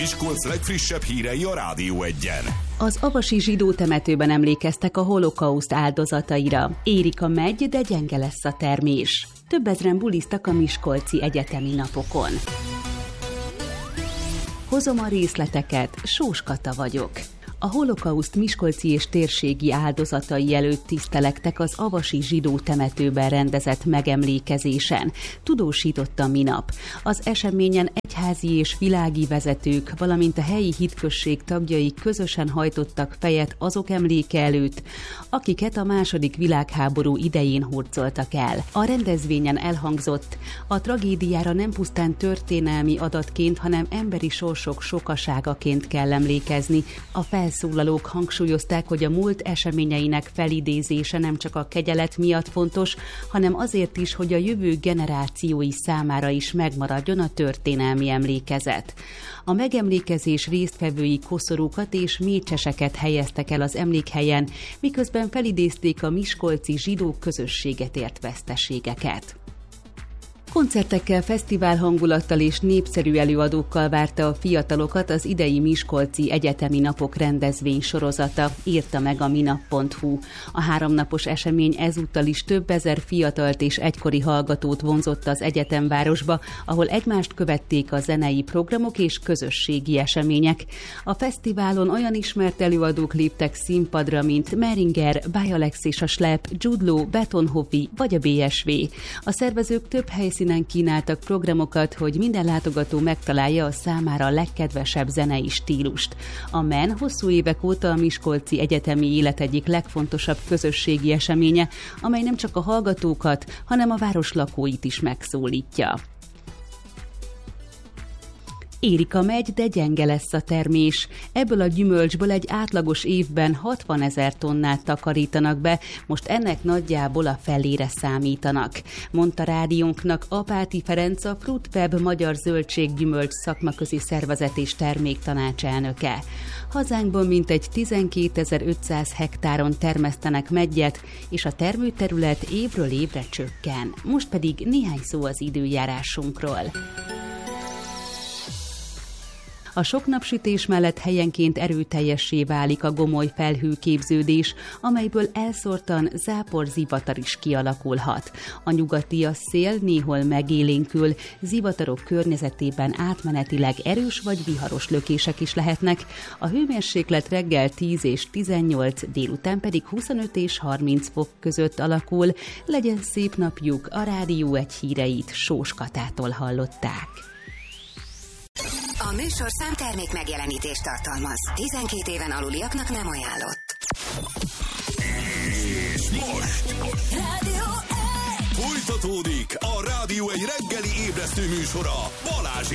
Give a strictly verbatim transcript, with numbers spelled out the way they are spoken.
Miskolc legfrissebb hírei a Rádió Egyen. Az avasi zsidó temetőben emlékeztek a holokauszt áldozataira. Érik a megy, de gyenge lesz a termés. Több ezren buliztak a miskolci egyetemi napokon. Hozom a részleteket, Sós Kata vagyok. A holokauszt miskolci és térségi áldozatai előtt tisztelektek az avasi zsidó temetőben rendezett megemlékezésen, tudósította minap. Az eseményen egyházi és világi vezetők, valamint a helyi hitközség tagjai közösen hajtottak fejet azok emléke előtt, akiket a második világháború idején hurcoltak el. A rendezvényen elhangzott, a tragédiára nem pusztán történelmi adatként, hanem emberi sorsok sokaságaként kell emlékezni. A felszólalók hangsúlyozták, hogy a múlt eseményeinek felidézése nem csak a kegyelet miatt fontos, hanem azért is, hogy a jövő generációi számára is megmaradjon a történelmi emlékezet. A megemlékezés résztvevői koszorúkat és mécseseket helyeztek el az emlékhelyen, miközben felidézték a miskolci zsidó közösséget ért veszteségeket. Koncertekkel, fesztivál hangulattal és népszerű előadókkal várta a fiatalokat az idei miskolci egyetemi napok rendezvény sorozata, írta meg a minap pont hu. A háromnapos esemény ezúttal is több ezer fiatalt és egykori hallgatót vonzott az egyetemvárosba, ahol egymást követték a zenei programok és közösségi események. A fesztiválon olyan ismert előadók léptek színpadra, mint Meringer, Bajalex és a Slep, Jude Law, Betonhofi vagy a bé es vé. A szervezők több helyszínen kínáltak programokat, hogy minden látogató megtalálja a számára a legkedvesebb zenei stílust. A men hosszú évek óta a miskolci egyetemi élet egyik legfontosabb közösségi eseménye, amely nem csak a hallgatókat, hanem a város lakóit is megszólítja. Érik a megy, de gyenge lesz a termés. Ebből a gyümölcsből egy átlagos évben hatvanezer tonnát takarítanak be, most ennek nagyjából a felére számítanak, mondta rádiónknak Apáti Ferenc, a Fruitweb Magyar Zöldséggyümölcs szakmaközi szervezet és terméktanács elnöke. Hazánkban mintegy tizenkétezer-ötszáz hektáron termesztenek meggyet, és a termőterület évről évre csökken. Most pedig néhány szó az időjárásunkról. A sok napsütés mellett helyenként erőteljessé válik a gomoly felhőképződés, amelyből elszórtan zápor-zivatar is kialakulhat. A nyugati a szél néhol megélénkül, zivatarok környezetében átmenetileg erős vagy viharos lökések is lehetnek. A hőmérséklet reggel tíz és tizennyolc, délután pedig huszonöt és harminc fok között alakul. Legyen szép napjuk, a Rádió Egy híreit Sós Katától hallották. A műsorszám termék megjelenítést tartalmaz. tizenkét éven aluliaknak nem ajánlott. És most Rádió Egy! folytatódik a Rádió Egy reggeli ébresztő műsora Balázs